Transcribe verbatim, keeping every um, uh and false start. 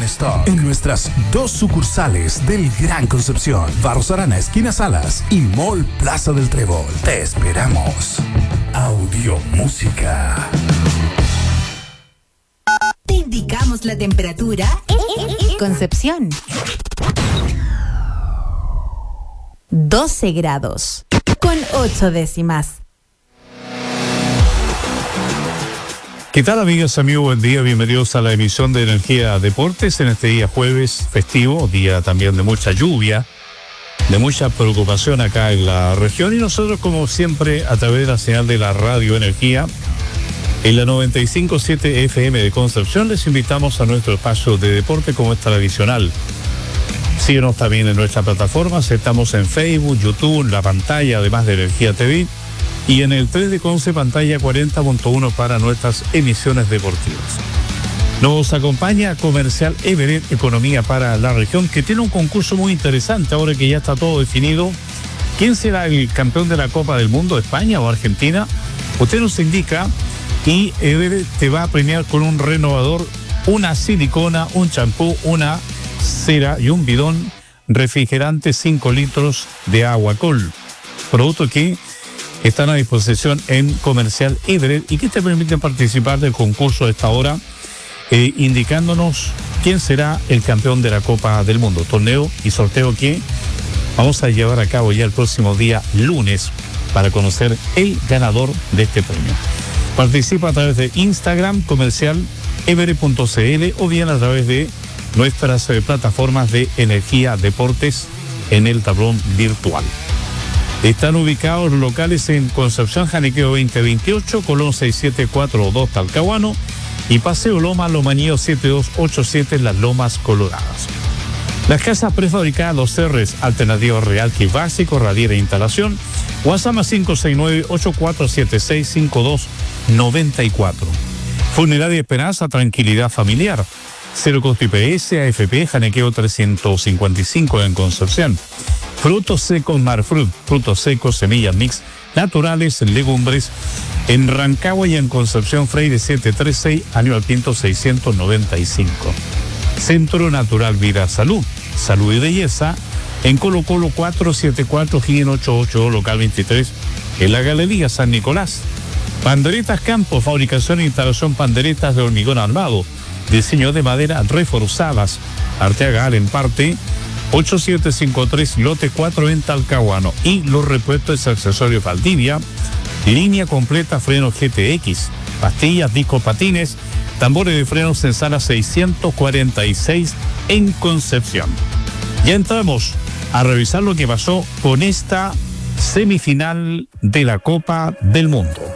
Stock en nuestras dos sucursales del Gran Concepción, Barros Arana, esquina Salas y Mall Plaza del Trébol. Te esperamos. Audio Música. Te indicamos la temperatura en Concepción. doce grados con ocho décimas. ¿Qué tal, amigas, amigos? Buen día, bienvenidos a la emisión de Energía Deportes en este día jueves festivo, día también de mucha lluvia, de mucha preocupación acá en la región, y nosotros, como siempre, a través de la señal de la Radio Energía en la noventa y cinco punto siete F M de Concepción, les invitamos a nuestro espacio de deporte como es tradicional. Síguenos también en nuestras plataformas, estamos en Facebook, YouTube, la pantalla, además de Energía T V, y en el tres de Conce, pantalla cuarenta punto uno para nuestras emisiones deportivas. Nos acompaña Comercial Everett, Economía para la Región, que tiene un concurso muy interesante ahora que ya está todo definido. ¿Quién será el campeón de la Copa del Mundo, España o Argentina? Usted nos indica y Everett te va a premiar con un renovador, una silicona, un champú, una cera y un bidón refrigerante cinco litros de agua Col. Producto que están a disposición en Comercial Everett y que te permiten participar del concurso de esta hora, eh, indicándonos quién será el campeón de la Copa del Mundo. Torneo y sorteo que vamos a llevar a cabo ya el próximo día lunes para conocer el ganador de este premio. Participa a través de Instagram, comercial everett punto c l, o bien a través de nuestras eh, plataformas de Energía Deportes en el tablón virtual. Están ubicados los locales en Concepción, Janiqueo veinte veintiocho, Colón seis siete cuatro dos Talcahuano y Paseo Loma, Lomanío siete dos ocho siete, Las Lomas Coloradas. Las casas prefabricadas, los Cerres, Alternativa Real, Kit Básico, Radiera e Instalación, WhatsApp cinco seis nueve ocho cuatro siete seis cinco dos nueve cuatro. Funeraria Esperanza, tranquilidad familiar. Cero costo I P S, A F P, Janiqueo trescientos cincuenta y cinco en Concepción. Frutos secos Marfrut, frutos secos, semillas mix, naturales, legumbres, en Rancagua y en Concepción Freire setecientos treinta y seis, Aníbal Pinto seiscientos noventa y cinco. Centro Natural Vida Salud, Salud y Belleza, en Colo Colo cuatrocientos setenta y cuatro, Gin ochenta y ocho, local veintitrés, en la Galería San Nicolás. Panderetas Campos, fabricación e instalación panderetas de hormigón armado, diseño de madera reforzadas, Arteaga en parte, ocho siete cinco tres, lote cuatro en Talcahuano. Y los repuestos y accesorios Valdivia, línea completa, frenos G T X, pastillas, discos, patines, tambores de frenos en sala seiscientos cuarenta y seis en Concepción. Ya entramos a revisar lo que pasó con esta semifinal de la Copa del Mundo.